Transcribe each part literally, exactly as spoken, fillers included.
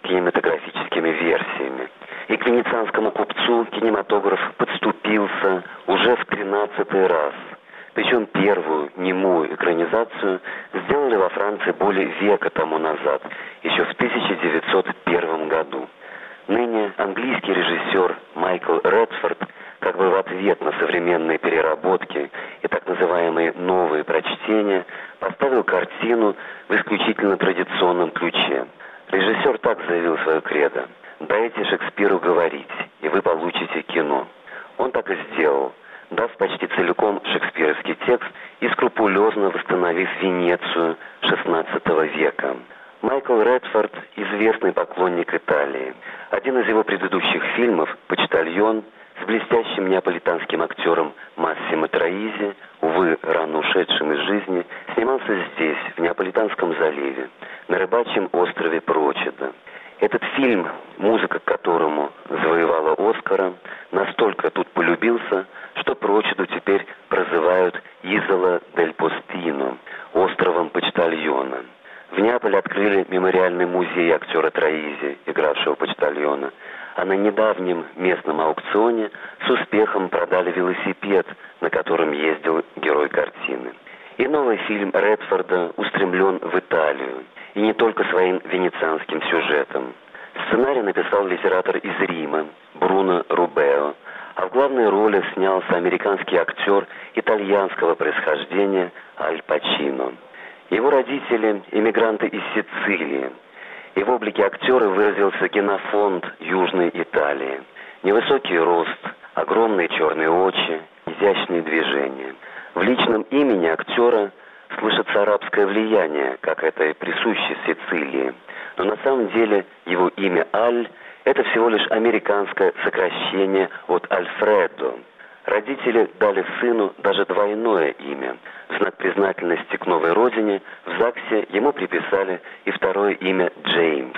кинематографическими версиями. И к венецианскому купцу кинематограф подступился уже в тринадцатый раз. Причем первую немую экранизацию сделали во Франции более века тому назад, еще в тысяча девятьсот первом году. Ныне английский режиссер Майкл Редфорд, как бы в ответ на современные переработки и так называемые новые прочтения, поставил картину в исключительно традиционном ключе. Режиссер так заявил свое кредо: «Дайте Шекспиру говорить, и вы получите кино». Он так и сделал, дав почти целиком шекспировский текст и скрупулезно восстановив Венецию шестнадцатого века. Майкл Редфорд – известный поклонник Италии. Один из его предыдущих фильмов «Почтальон» с блестящим неаполитанским актером Массимо Троизи, увы, рано ушедшим из жизни, снимался здесь, в Неаполитанском заливе, на рыбачьем острове Прочеда. Этот фильм, музыка к которому завоевала Оскара, настолько тут полюбился, что Прочеду теперь прозывают «Изола дель Постино» – островом почтальона. В Неаполе открыли мемориальный музей актера Троизи, игравшего почтальона, а на недавнем местном аукционе с успехом продали велосипед, на котором ездил герой картины. И новый фильм Редфорда устремлен в Италию, и не только своим венецианским сюжетом. Сценарий написал литератор из Рима Бруно Рубео, а в главной роли снялся американский актер итальянского происхождения Аль Пачино. Его родители – эмигранты из Сицилии, и в облике актера выразился генофонд Южной Италии. Невысокий рост, огромные черные очи, изящные движения. В личном имени актера слышится арабское влияние, как это и присуще Сицилии. Но на самом деле его имя Аль – это всего лишь американское сокращение от Альфредо. Родители дали сыну даже двойное имя. В знак признательности к новой родине в ЗАГСе ему приписали и второе имя Джеймс.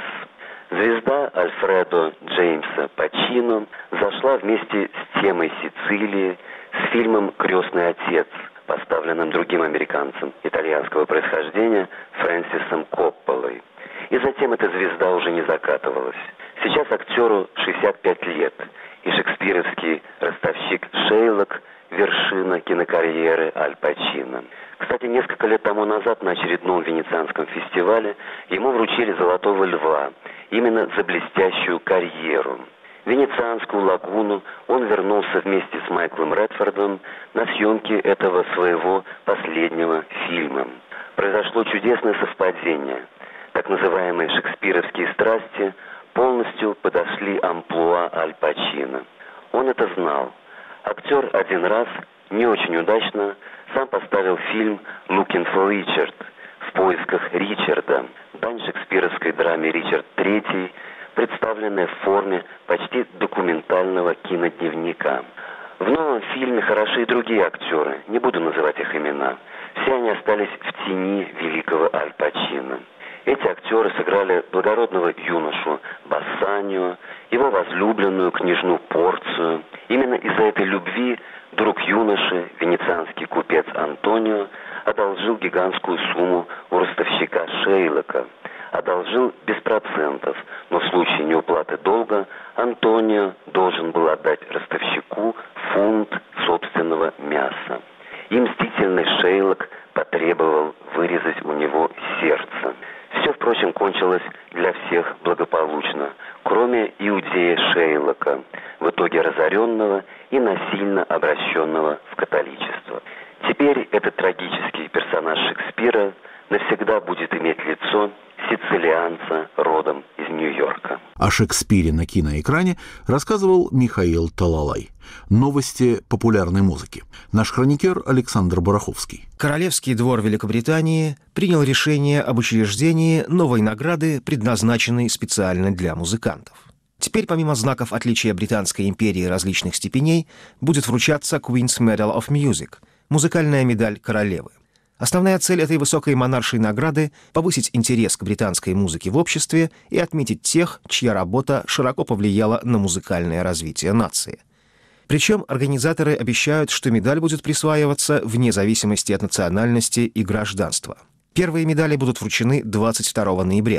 Звезда Альфредо Джеймса Пачино зашла вместе с темой Сицилии с фильмом «Крестный отец», поставленным другим американцем итальянского происхождения Фрэнсисом Копполой. И затем эта звезда уже не закатывалась. Сейчас актеру шестьдесят пять лет, и шекспировский ростовщик Шейлок – вершина кинокарьеры Аль Пачино. Кстати, несколько лет тому назад на очередном венецианском фестивале ему вручили «Золотого льва» именно за блестящую карьеру. В Венецианскую лагуну он вернулся вместе с Майклом Редфордом на съемки этого своего последнего фильма. Произошло чудесное совпадение. Так называемые шекспировские страсти полностью подошли амплуа Аль Пачино. Он это знал. Актер один раз, не очень удачно, сам поставил фильм «Looking for Richard» в поисках Ричарда, дань шекспировской драме «Ричард третий», представленная в форме почти документального кинодневника. В новом фильме хороши и другие актеры, не буду называть их имена. Все они остались в тени великого Аль Пачино. Эти актеры сыграли благородного юношу Бассанио, его возлюбленную княжну Порцию. Именно из-за этой любви друг юноши, венецианский купец Антонио, одолжил гигантскую сумму у ростовщика Шейлока. Одолжил без процентов, но в случае неуплаты долга Антонио должен был отдать ростовщику фунт собственного мяса. И мстительный Шейлок потребовал вырезать у него сердце. Все, впрочем, кончилось для всех благополучно, кроме иудея Шейлока, в итоге разоренного и насильно обращенного в католичество. Теперь этот трагический персонаж Шекспира навсегда будет иметь лицо сицилианца родом из Нью-Йорка. О Шекспире на киноэкране рассказывал Михаил Талалай. Новости популярной музыки. Наш хроникер Александр Бараховский. Королевский двор Великобритании принял решение об учреждении новой награды, предназначенной специально для музыкантов. Теперь, помимо знаков отличия Британской империи различных степеней, будет вручаться Queen's Medal of Music – музыкальная медаль королевы. Основная цель этой высокой монаршей награды – повысить интерес к британской музыке в обществе и отметить тех, чья работа широко повлияла на музыкальное развитие нации. Причем организаторы обещают, что медаль будет присваиваться вне зависимости от национальности и гражданства. Первые медали будут вручены двадцать второго ноября.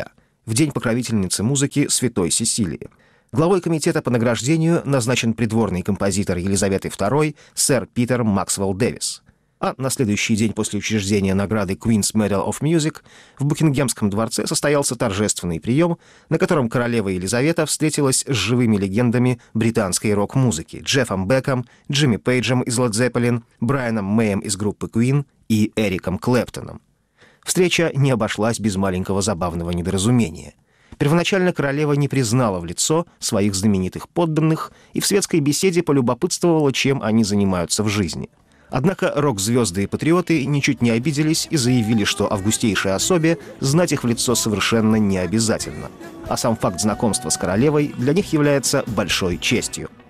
в день покровительницы музыки Святой Сесилии. Главой комитета по награждению назначен придворный композитор Елизаветы второй сэр Питер Максвелл Дэвис. А на следующий день после учреждения награды Queen's Medal of Music в Букингемском дворце состоялся торжественный прием, на котором королева Елизавета встретилась с живыми легендами британской рок-музыки Джеффом Беком, Джимми Пейджем из Led Zeppelin, Брайаном Мэем из группы Queen и Эриком Клэптоном. Встреча не обошлась без маленького забавного недоразумения. Первоначально королева не признала в лицо своих знаменитых подданных и в светской беседе полюбопытствовала, чем они занимаются в жизни. Однако рок-звезды и патриоты ничуть не обиделись и заявили, что августейшей особе знать их в лицо совершенно не обязательно. А сам факт знакомства с королевой для них является большой честью.